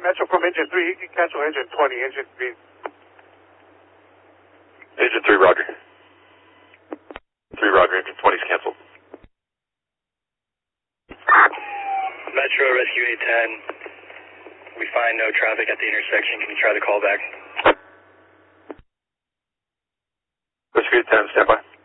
Metro from engine 3. You can cancel engine 20, engine 3. Engine 3, roger. 3, roger. Engine 20 is canceled. Metro Rescue 810. We find no traffic at the intersection. Can you try the call back? Rescue 810, stand by.